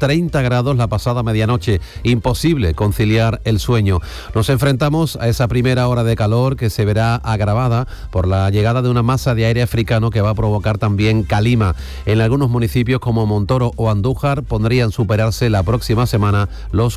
30 grados la pasada medianoche. Imposible conciliar el sueño. Nos enfrentamos a esa primera hora de calor que se verá agravada por la llegada de una masa de aire africano que va a provocar también calima. En algunos municipios como Montoro o Andújar podrían superarse la próxima semana los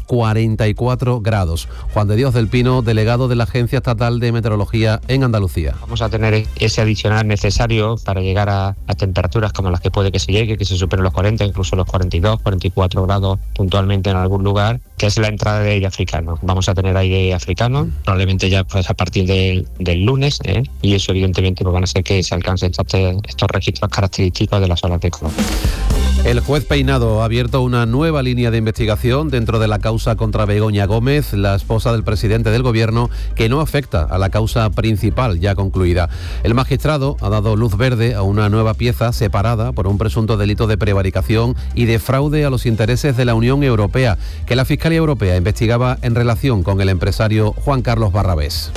44 grados. Juan de Dios del Pino, delegado de la Agencia Estatal de Meteorología en Andalucía. Vamos a tener ese adicional necesario para llegar a temperaturas como las que puede que se llegue, que se superen los 40, incluso los 42, 44 grados puntualmente en algún lugar, que es la entrada de aire africano. Vamos a tener aire africano, probablemente ya pues a partir del lunes, y eso evidentemente pues van a ser que se alcancen estos registros característicos de las olas de calor. El juez Peinado ha abierto una nueva línea de investigación dentro de la causa contra Begoña Gómez, la esposa del presidente del Gobierno, que no afecta a la causa principal ya concluida. El magistrado ha dado luz verde a una nueva pieza separada por un presunto delito de prevaricación y de fraude a los intereses de la Unión Europea, que la Fiscalía Europea investigaba en relación con el empresario Juan Carlos Barrabés.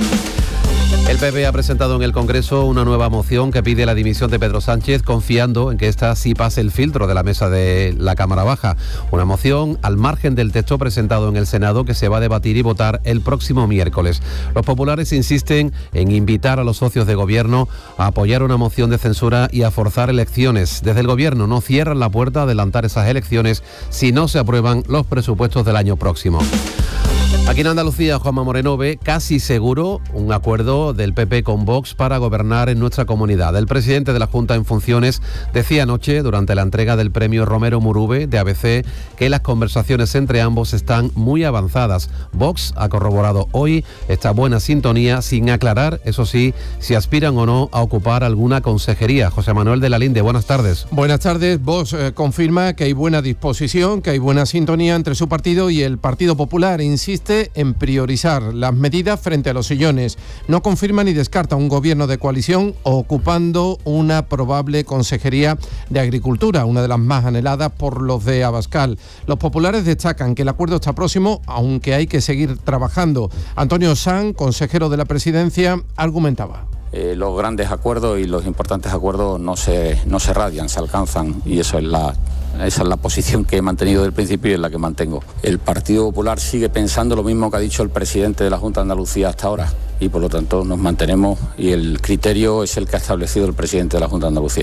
El PP ha presentado en el Congreso una nueva moción que pide la dimisión de Pedro Sánchez, confiando en que ésta sí pase el filtro de la mesa de la Cámara Baja. Una moción al margen del texto presentado en el Senado que se va a debatir y votar el próximo miércoles. Los populares insisten en invitar a los socios de gobierno a apoyar una moción de censura y a forzar elecciones. Desde el Gobierno no cierran la puerta a adelantar esas elecciones si no se aprueban los presupuestos del año próximo. Aquí en Andalucía, Juanma Moreno ve casi seguro un acuerdo del PP con Vox para gobernar en nuestra comunidad. El presidente de la Junta en funciones decía anoche, durante la entrega del premio Romero Murube de ABC, que las conversaciones entre ambos están muy avanzadas. Vox ha corroborado hoy esta buena sintonía, sin aclarar, eso sí, si aspiran o no a ocupar alguna consejería. José Manuel de la Linde, buenas tardes. Buenas tardes. Vox confirma que hay buena disposición, que hay buena sintonía entre su partido y el Partido Popular. Insiste en priorizar las medidas frente a los sillones. No confirma ni descarta un gobierno de coalición ocupando una probable consejería de Agricultura, una de las más anheladas por los de Abascal. Los populares destacan que el acuerdo está próximo, aunque hay que seguir trabajando. Antonio Sanz, consejero de la Presidencia, argumentaba. Los grandes acuerdos y los importantes acuerdos no se radian, se alcanzan, y esa es la posición que he mantenido desde el principio y es la que mantengo. El Partido Popular sigue pensando lo mismo que ha dicho el presidente de la Junta de Andalucía hasta ahora, y por lo tanto nos mantenemos, y el criterio es el que ha establecido el presidente de la Junta de Andalucía.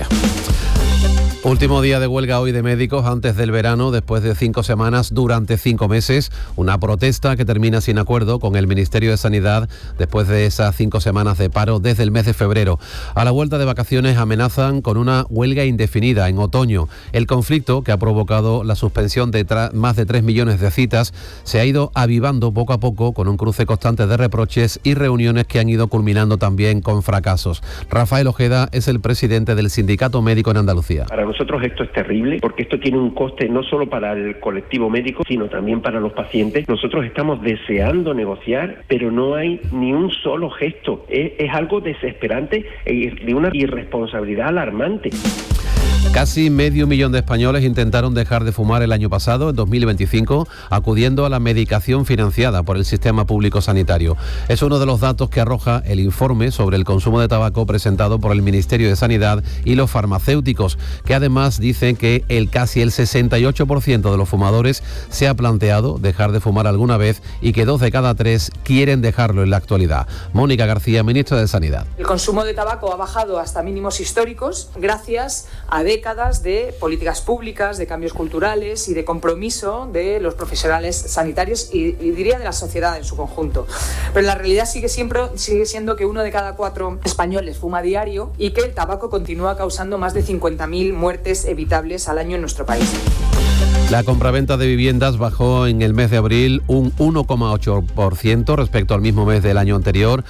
Último día de huelga hoy de médicos antes del verano, después de 5 semanas durante 5 meses. Una protesta que termina sin acuerdo con el Ministerio de Sanidad después de esas 5 semanas de paro desde el mes de febrero. A la vuelta de vacaciones amenazan con una huelga indefinida en otoño. El conflicto, que ha provocado la suspensión de más de 3 millones de citas, se ha ido avivando poco a poco con un cruce constante de reproches y reuniones que han ido culminando también con fracasos. Rafael Ojeda es el presidente del Sindicato Médico en Andalucía. Para nosotros esto es terrible porque esto tiene un coste no solo para el colectivo médico, sino también para los pacientes. Nosotros estamos deseando negociar, pero no hay ni un solo gesto. Es algo desesperante y de una irresponsabilidad alarmante. Casi 500.000 de españoles intentaron dejar de fumar el año pasado, en 2025, acudiendo a la medicación financiada por el sistema público sanitario. Es uno de los datos que arroja el informe sobre el consumo de tabaco presentado por el Ministerio de Sanidad y los farmacéuticos, que además dicen que casi el 68% de los fumadores se ha planteado dejar de fumar alguna vez y que 2 de cada 3 quieren dejarlo en la actualidad. Mónica García, ministra de Sanidad. El consumo de tabaco ha bajado hasta mínimos históricos gracias a décadas de políticas públicas, de cambios culturales y de compromiso de los profesionales sanitarios y diría de la sociedad en su conjunto. Pero la realidad sigue siendo que 1 de cada 4 españoles fuma a diario y que el tabaco continúa causando más de 50.000 muertes evitables al año en nuestro país. La compraventa de viviendas bajó en el mes de abril un 1,8% respecto al mismo mes del año anterior.